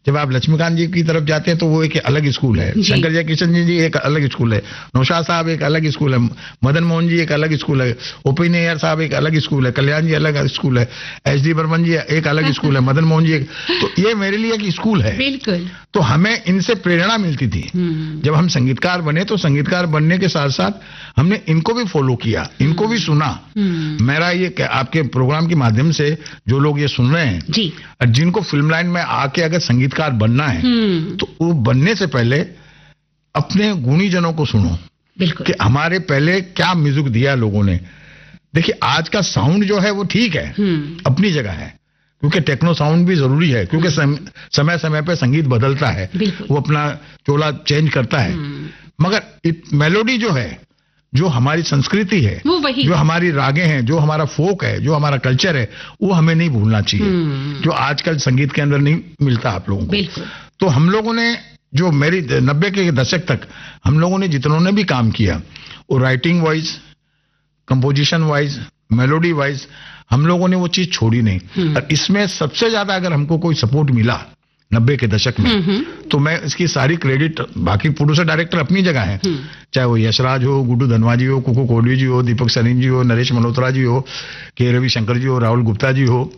जब आप लक्ष्मीकांत जी की तरफ जाते हैं तो वो एक अलग स्कूल है, शंकर जय किशन जी एक अलग स्कूल है, नौशाद साहब एक अलग स्कूल है, मदन मोहन जी एक अलग स्कूल है, ओपी नैयर साहब एक अलग स्कूल है, कल्याण जी अलग स्कूल है, एस डी बर्मन जी एक अलग स्कूल है, मदन मोहन जी एक, तो ये मेरे लिए एक स्कूल है। बिल्कुल। तो हमें इनसे प्रेरणा मिलती थी। जब हम संगीतकार बने तो संगीतकार बनने के साथ साथ हमने इनको भी फॉलो किया, इनको भी सुना। मेरा ये आपके प्रोग्राम के माध्यम से जो लोग ये सुन रहे हैं जी, और जिनको फिल्म लाइन में आके अगर संगीतकार बनना है तो वो बनने से पहले अपने गुणीजनों को सुनो। बिल्कुल। कि हमारे पहले क्या म्यूजिक दिया लोगों ने। देखिए आज का साउंड जो है वो ठीक है, अपनी जगह है, क्योंकि टेक्नो साउंड भी जरूरी है, क्योंकि समय समय पे संगीत बदलता है, वो अपना चोला चेंज करता है, मगर मेलोडी जो है, जो हमारी संस्कृति है, जो हमारी रागें हैं, जो हमारा फोक है, जो हमारा कल्चर है, वो हमें नहीं भूलना चाहिए, जो आजकल संगीत के अंदर नहीं मिलता आप लोगों को। तो हम लोगों ने जो मेरी 90 के दशक तक हम लोगों ने जितनों ने भी काम किया, वो writing wise, composition wise, melody wise, हम लोगों ने वो चीज छोड़ी नहीं। और इसमें सबसे ज्यादा अगर हमको कोई सपोर्ट मिला 90 के दशक में, तो मैं इसकी सारी क्रेडिट, बाकी प्रोड्यूसर डायरेक्टर अपनी जगह है, चाहे वो यशराज हो, गुड्डू धनवा जी हो, कुकू कोहली जी हो, दीपक सरीन जी हो, नरेश मल्होत्रा जी हो, के रविशंकर जी हो, राहुल गुप्ता जी हो,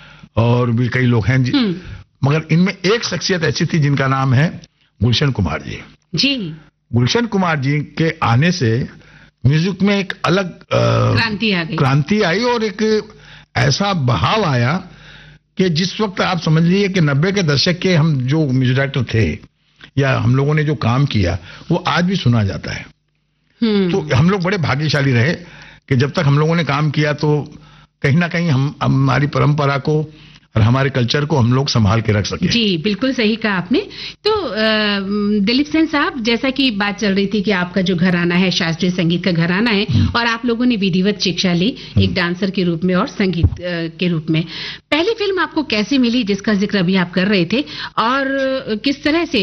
और भी कई लोग हैं जी। मगर इनमें एक शख्सियत ऐसी थी जिनका नाम है गुलशन कुमार जी। गुलशन कुमार जी के आने से म्यूजिक में एक अलग क्रांति आई और एक ऐसा बहाव आया कि जिस वक्त आप समझ लीजिए कि 90 के दशक के हम जो म्यूजिक डायरेक्टर थे या हम लोगों ने जो काम किया वो आज भी सुना जाता है। तो हम लोग बड़े भाग्यशाली रहे कि जब तक हम लोगों ने काम किया तो कहीं ना कहीं हम हमारी परंपरा को और हमारे कल्चर को हम लोग संभाल के रख सके। जी बिल्कुल सही कहा आपने। तो दिलीप सेन साहब, जैसा कि बात चल रही थी कि आपका जो घराना है शास्त्रीय संगीत का घराना है और आप लोगों ने विधिवत शिक्षा ली एक डांसर के रूप में और संगीत के रूप में, पहली फिल्म आपको कैसे मिली जिसका जिक्र अभी आप कर रहे थे, और किस तरह से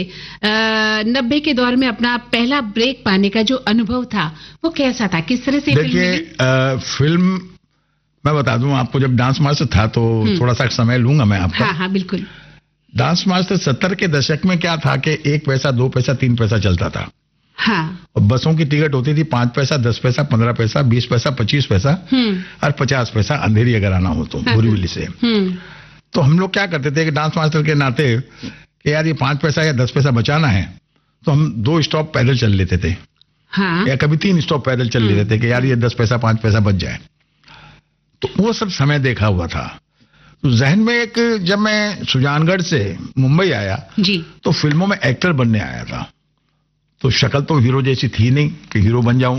90 के दौर में अपना पहला ब्रेक पाने का जो अनुभव था वो कैसा था, किस तरह से? देखिए फिल्म मैं बता दूं आपको, जब डांस मास्टर था तो थोड़ा सा समय लूंगा मैं आपका। हाँ बिल्कुल। डांस मास्टर 70 के दशक में क्या था कि 1 पैसा 2 पैसा 3 पैसा चलता था। हाँ। और बसों की टिकट होती थी 5 पैसा 10 पैसा 15 पैसा 20 पैसा 25 पैसा और 50 पैसा अंधेरी अगर आना हो तो बोरीवली से। तो हम लोग क्या करते थे कि डांस मास्टर के नाते कि यार ये 5 पैसा या 10 पैसा बचाना है तो हम 2 स्टॉप पैदल चल लेते थे। हाँ। या कभी 3 स्टॉप पैदल चल लेते थे कि यार ये 10 पैसा 5 पैसा बच जाए। तो वो सब समय देखा हुआ था। तो जहन में एक, जब मैं सुजानगढ़ से मुंबई आया जी, तो फिल्मों में एक्टर बनने आया था। तो शक्ल तो हीरो जैसी थी नहीं कि हीरो बन जाऊं,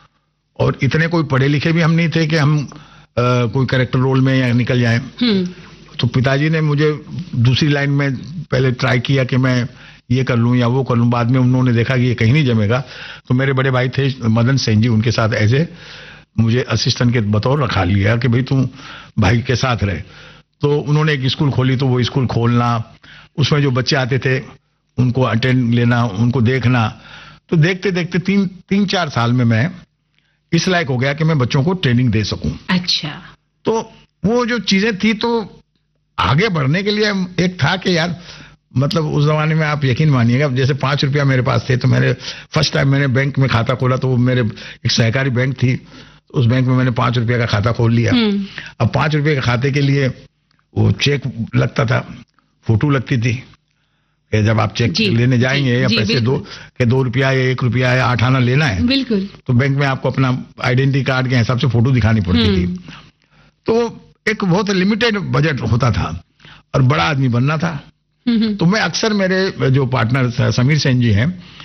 और इतने कोई पढ़े लिखे भी हम नहीं थे कि हम कोई कैरेक्टर रोल में या निकल जाएं। तो पिताजी ने मुझे दूसरी लाइन में पहले ट्राई किया कि मैं ये कर लूं या वो कर लूं। बाद में उन्होंने देखा कि ये कहीं नहीं जमेगा, तो मेरे बड़े भाई थे मदन सेन जी, उनके साथ ऐसे मुझे असिस्टेंट के बतौर रखा लिया कि भाई तू भाई के साथ रहे। तो उन्होंने एक स्कूल खोली, तो वो स्कूल खोलना, उसमें जो बच्चे आते थे उनको अटेंड लेना, उनको देखना। तो देखते देखते 3-4 साल में मैं इस लायक हो गया कि मैं बच्चों को ट्रेनिंग दे सकूं। अच्छा। तो वो जो चीजें थी, तो आगे बढ़ने के लिए एक था कि यार, मतलब उस जमाने में आप यकीन मानिएगा, जैसे 5 रुपया मेरे पास थे तो मैंने फर्स्ट टाइम मैंने बैंक में खाता खोला, तो वो मेरे एक सहकारी बैंक थी, उस बैंक में मैंने 5 रुपये का खाता खोल लिया। अब 5 रुपये के खाते के लिए वो चेक लगता था, फोटो लगती थी कि जब आप चेक लेने जाएंगे या पैसे 2 रुपया या 1 रुपया या 8 आना लेना है, बिल्कुल, तो बैंक में आपको अपना आइडेंटिटी कार्ड के हिसाब से फोटो दिखानी पड़ती थी। तो एक बहुत लिमिटेड बजट होता था और बड़ा आदमी बनना था। तो मैं अक्सर, मेरे जो पार्टनर समीर सेन जी हैं,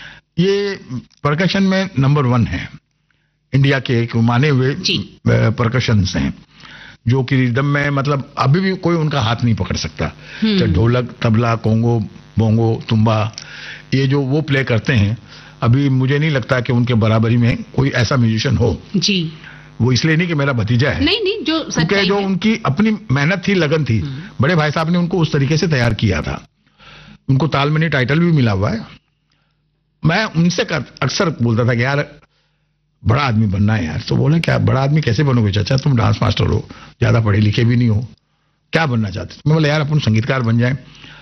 ये परकशन में नंबर 1 है, इंडिया के एक माने हुए परकशंस हैं, जो कि रिदम में मतलब अभी भी कोई उनका हाथ नहीं पकड़ सकता। चाहे ढोलक, तबला, कोंगो, बोंगो, तुम्बा, ये जो वो प्ले करते हैं, अभी मुझे नहीं लगता कि उनके बराबरी में कोई ऐसा म्यूजिशियन हो जी। वो इसलिए नहीं कि मेरा भतीजा है, नहीं जो क्योंकि जो उनकी अपनी मेहनत थी, लगन थी, बड़े भाई साहब ने उनको उस तरीके से तैयार किया था। उनको तालमनी टाइटल भी मिला हुआ है। मैं उनसे अक्सर बोलता था कि यार बड़ा आदमी बनना है यार। तो बोले क्या बड़ा आदमी कैसे बनोगे चाचा, तुम डांस मास्टर हो, ज्यादा पढ़े लिखे भी नहीं हो, क्या बनना चाहते? मैं बोला यार अपन संगीतकार बन जाए।